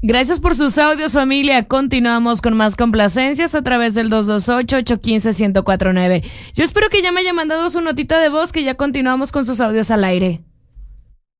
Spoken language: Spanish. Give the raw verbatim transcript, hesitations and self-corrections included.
Gracias por sus audios, familia. Continuamos con más complacencias a través del dos dos ocho, ocho uno cinco, uno cero cuatro nueve. Yo espero que ya me haya mandado su notita de voz, que ya continuamos con sus audios al aire.